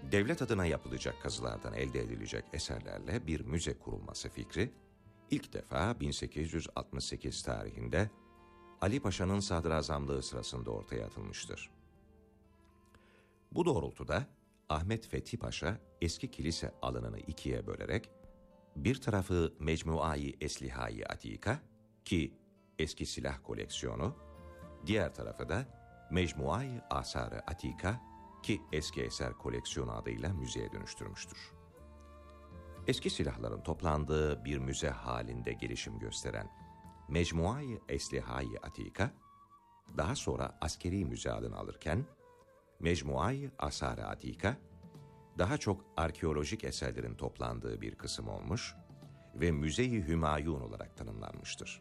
Devlet adına yapılacak kazılardan elde edilecek eserlerle bir müze kurulması fikri, ilk defa 1868 tarihinde Ali Paşa'nın sadrazamlığı sırasında ortaya atılmıştır. Bu doğrultuda Ahmet Fethi Paşa eski kilise alanını ikiye bölerek, bir tarafı Mecmua-i Esliha-i Atika ki eski silah koleksiyonu, diğer tarafı da Mecmua-i Asar-ı Atika ki eski eser koleksiyonu adıyla müzeye dönüştürmüştür. Eski silahların toplandığı bir müze halinde gelişim gösteren Mecmua-i Esliha-i Atika, daha sonra askeri müze adını alırken, Mecmua-i Asar-ı Atika, daha çok arkeolojik eserlerin toplandığı bir kısım olmuş ve Müze-i Hümayun olarak tanımlanmıştır.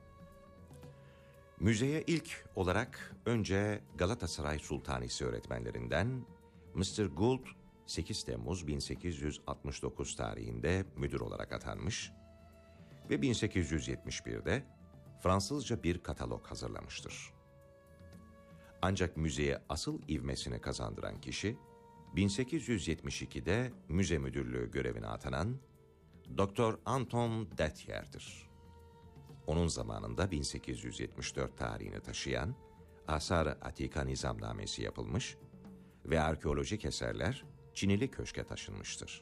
Müzeye ilk olarak önce Galatasaray Sultanisi öğretmenlerinden Mr. Gould 8 Temmuz 1869 tarihinde müdür olarak atanmış ve 1871'de Fransızca bir katalog hazırlamıştır. Ancak müzeye asıl ivmesini kazandıran kişi, 1872'de müze müdürlüğü görevine atanan Dr. Anton Dathier'dir. Onun zamanında 1874 tarihini taşıyan Asar-ı Atika Nizamnamesi yapılmış ve arkeolojik eserler Çinili Köşk'e taşınmıştır.